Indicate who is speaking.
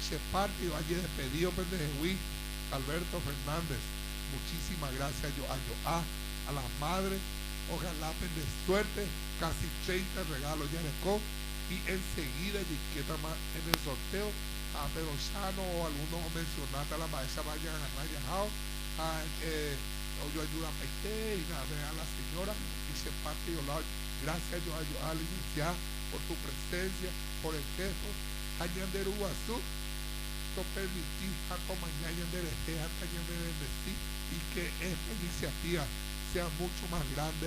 Speaker 1: se parte y vaya despedido pendejehuí. Alberto Fernández, muchísimas gracias a las madres, ojalá de suerte, casi 30 regalos ya dejó, y enseguida etiqueta más en el sorteo a Pedro Sano o algunos mencionaste a la maestra vayan a ganar viajado o yo ayuda a Paité y nada, a la señora y se parte yo la gracias a licenciada por tu presencia, por el gesto, Añander Uazú, to permitir a mañana de y que esta iniciativa sea mucho más grande